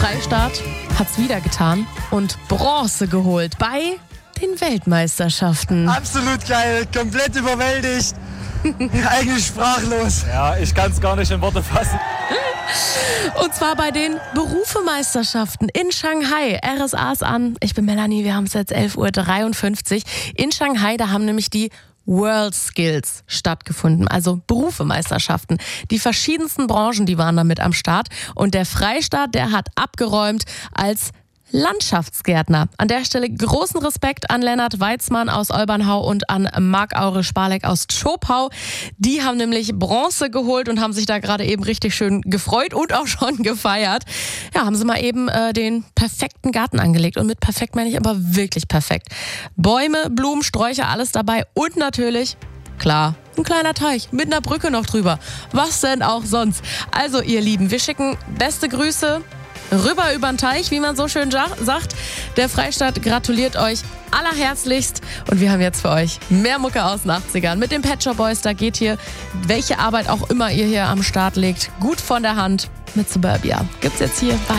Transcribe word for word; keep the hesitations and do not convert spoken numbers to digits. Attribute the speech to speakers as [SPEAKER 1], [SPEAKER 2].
[SPEAKER 1] Freistaat hat's wieder getan und Bronze geholt bei den Weltmeisterschaften.
[SPEAKER 2] Absolut geil, komplett überwältigt. Eigentlich sprachlos.
[SPEAKER 3] Ja, ich kann es gar nicht in Worte fassen.
[SPEAKER 1] Und zwar bei den Berufemeisterschaften in Shanghai. R S A ist an. Ich bin Melanie, wir haben es jetzt elf Uhr dreiundfünfzig. In Shanghai, da haben nämlich die World Skills stattgefunden, also Berufemeisterschaften. Die verschiedensten Branchen, die waren damit am Start. Und der Freistaat, der hat abgeräumt als Landschaftsgärtner. An der Stelle großen Respekt an Lennart Weizmann aus Olbernhau und an Marc-Aure Sparleck aus Tschopau. Die haben nämlich Bronze geholt und haben sich da gerade eben richtig schön gefreut und auch schon gefeiert. Ja, haben sie mal eben äh, den perfekten Garten angelegt. Und mit perfekt meine ich aber wirklich perfekt. Bäume, Blumen, Sträucher, alles dabei und natürlich, klar, ein kleiner Teich mit einer Brücke noch drüber. Was denn auch sonst? Also ihr Lieben, wir schicken beste Grüße rüber über den Teich, wie man so schön sagt. Der Freistaat gratuliert euch allerherzlichst. Und wir haben jetzt für euch mehr Mucke aus den achtzigern. Mit den Pet Shop Boys, da geht hier, welche Arbeit auch immer ihr hier am Start legt, gut von der Hand mit Suburbia. Gibt's jetzt hier bei